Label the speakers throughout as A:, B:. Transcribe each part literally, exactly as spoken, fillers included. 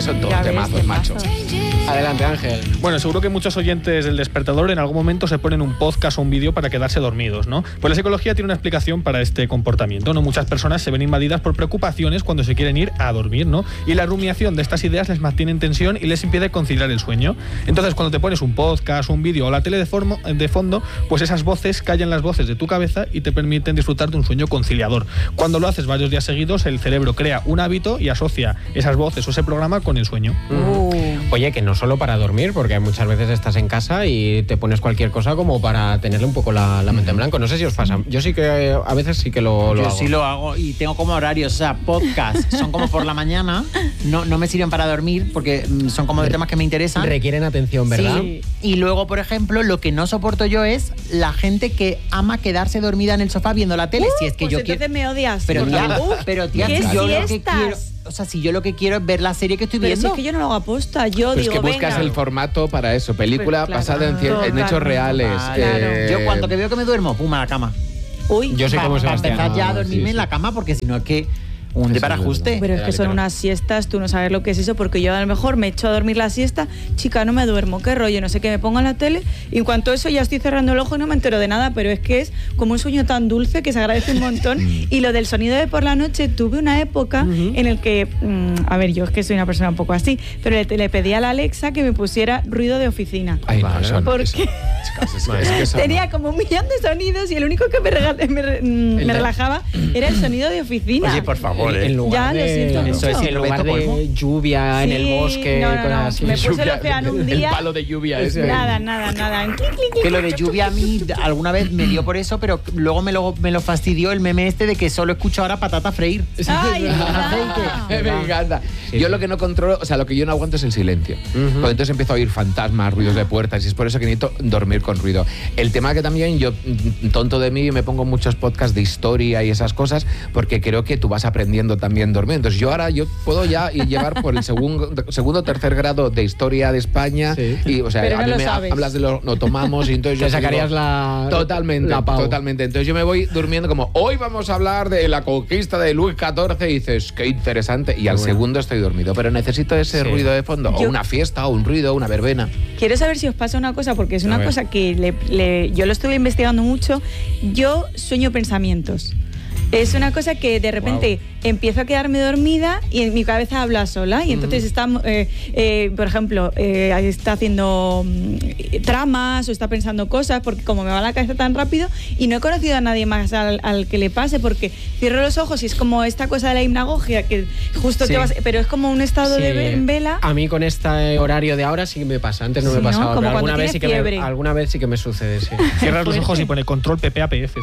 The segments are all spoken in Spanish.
A: son todos temazos, macho.
B: Adelante, Ángel.
C: Bueno, seguro que muchos oyentes del Despertador en algún momento se ponen un podcast o un vídeo para quedarse dormidos, ¿no? Pues la psicología tiene una explicación para este comportamiento, ¿no? Muchas personas se ven invadidas por preocupaciones cuando se quieren ir a dormir, ¿no? Y la rumiación de estas ideas les mantiene en tensión y les impide conciliar el sueño. Entonces, cuando te pones un podcast, un vídeo o la tele de, formo, de fondo, pues esas voces callan las voces de tu cabeza y te permiten disfrutar de un sueño conciliador. Cuando lo haces varios días seguidos, el cerebro crea un hábito y asocia esas voces o ese programa con el sueño.
B: Uh. Oye, que no solo para dormir, porque muchas veces estás en casa y te pones cualquier cosa como para tenerle un poco la, la mente en blanco. No sé si os pasa. Yo sí que a veces sí que lo, lo
D: Yo
B: hago.
D: sí lo hago y tengo como horarios, o sea, podcast son como por la mañana, no, no me sirven para dormir porque son como de temas que me interesan.
B: Requieren atención, ¿verdad?
D: Sí. Y luego, por ejemplo, lo que no soporto yo es la gente que ama quedarse dormida en el sofá viendo la tele.
E: Uh,
D: si es que
E: pues
D: yo
E: entonces
D: quiero...
E: me odias.
D: Pero
E: porque,
D: tía,
E: uh,
D: pero tía,
E: ¿qué
D: si yo lo que
E: siestas?
D: quiero... O sea, si yo lo que quiero es ver la serie que estoy
E: Pero
D: viendo...
E: si es que yo no lo hago aposta, yo
A: Pues
E: digo,
A: que buscas
E: venga.
A: el formato para eso, película
E: Pues claro,
A: basada en, cien- en hechos
E: totalmente.
A: reales.
D: Vale.
A: eh,
D: Yo cuando que veo que me duermo, pum, a la cama.
E: Uy,
B: Yo soy
D: Para
B: como Sebastián.
D: empezar ya a
B: Ah,
D: dormirme
B: sí,
D: en la
B: sí.
D: cama porque si no es que un
A: Eso
D: para
A: es
D: ajuste.
E: pero es que son
B: Literal.
E: unas siestas, tú no sabes lo que es eso, porque yo a lo mejor me echo a dormir la siesta, chica, no me duermo, qué rollo, no sé qué, me pongo en la tele y en cuanto a eso ya estoy cerrando el ojo y no me entero de nada, pero es que es como un sueño tan dulce que se agradece un montón. Y lo del sonido de por la noche, tuve una época uh-huh. en el que, mmm, a ver, yo es que soy una persona un poco así, pero le, le pedí a la Alexa que me pusiera ruido de oficina.
A: Ay, no, eso no,
E: ¿Por
A: eso-
E: qué?
A: chicas, es que- es que eso
E: Tenía
A: no.
E: como un millón de sonidos y el único que me, regala- me, re- mm, me
B: de-
E: relajaba era el sonido de oficina.
D: Oye, por favor,
B: En,
D: ¿eh?
B: en lugar
E: Ya, lo
B: de,
E: siento
D: mucho.
B: eso es, en lugar
D: Roberto Colmo.
B: de lluvia en
E: Sí,
B: el bosque,
E: no, no,
B: cosas
E: no,
B: así.
E: me puse el
A: Lluvia,
E: océano un día.
A: El palo de lluvia ese.
E: Nada, nada, nada. Clic, clic, clic.
D: Que lo de lluvia a mí alguna vez me dio por eso, pero luego me lo, me lo fastidió el meme este de que solo escucho ahora patata freír.
E: Ay,
D: Con
E: verdad.
D: aceite.
A: Me encanta.
B: Sí,
A: yo
B: sí.
A: lo que no controlo, o sea, lo que yo no aguanto es el silencio.
B: Ujú.
A: Porque entonces empiezo a oír fantasmas, ruidos de puertas, y es por eso que necesito dormir con ruido. El tema que también yo, mm, tonto de mí, me pongo muchos podcasts de historia y esas cosas, porque creo que tú vas aprendiendo también dormir. Entonces yo ahora yo puedo ya ir llevar por el segundo, segundo o tercer grado de historia de España,
B: Sí.
A: y o sea,
E: Pero
A: a
E: no
A: mí
E: lo
A: me
E: sabes.
A: hablas de lo no tomamos y entonces
B: Te
A: yo
B: sacarías
A: digo,
B: la...
A: Totalmente,
B: la Pau.
A: totalmente. Entonces yo me voy durmiendo como, hoy vamos a hablar de la conquista de Luis catorce y dices, qué interesante, y al
B: bueno.
A: segundo estoy dormido, pero necesito ese
B: Sí.
A: ruido de fondo, o
E: Yo-
A: una fiesta, o un ruido, una verbena.
E: Quiero saber si os pasa una cosa, porque es
B: A
E: una
B: ver.
E: cosa que le- le- yo lo estuve investigando mucho. Yo sueño pensamientos. Es una cosa que de repente empiezo a quedarme dormida y en mi cabeza habla sola. Y entonces está, eh, eh, por ejemplo, eh, está haciendo mm, tramas o está pensando cosas, porque como me va la cabeza tan rápido, y no he conocido a nadie más al, al que le pase, porque cierro los ojos y es como esta cosa de la hipnagogia, que justo
B: Sí.
E: te vas, pero es como un estado
B: Sí.
E: de ve- en vela.
B: A mí con este horario de ahora sí que me pasa. Antes no
E: Sí,
B: me
E: ¿no?
B: pasaba.
E: Como
B: Pero
E: cuando
B: alguna vez,
E: tienes
B: sí que me,
E: fiebre.
B: alguna vez sí que me sucede, sí.
C: Cierras los ojos y pone control P P A P F.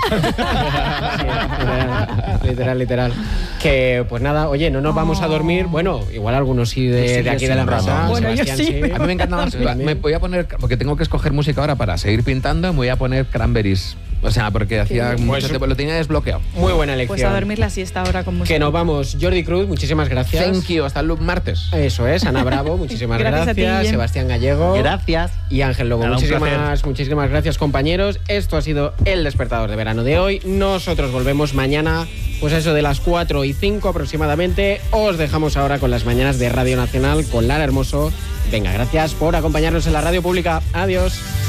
B: literal, literal, literal. Que pues nada, oye, no nos vamos a dormir. Bueno, igual algunos sí de,
D: Sí,
B: de
D: yo
B: aquí
D: sí,
B: de la
D: vamos.
B: mesa.
E: Bueno, yo
B: Sebastián,
E: sí.
A: A mí me encanta más. Me voy a poner, porque tengo que escoger música ahora para seguir pintando, me voy a poner Cranberries. O sea, porque hacía
E: bien.
A: mucho tiempo, lo tenía desbloqueado.
B: Muy buena elección.
E: Pues a dormir la siesta ahora con música.
B: Que nos vamos. Jordi Cruz, muchísimas gracias.
A: Thank you, hasta el martes.
B: Eso es, Ana Bravo, muchísimas
E: Gracias a ti,
B: gracias.
E: Guillem.
B: Sebastián Gallego.
D: Gracias.
B: Y Ángel Lobo,
C: Nada, un
B: muchísimas,
C: placer.
B: muchísimas gracias, compañeros. Esto ha sido el despertador de verano de hoy. Nosotros volvemos mañana, pues eso de las cuatro y cinco aproximadamente. Os dejamos ahora con las mañanas de Radio Nacional con Lara Hermoso. Venga, gracias por acompañarnos en la radio pública. Adiós.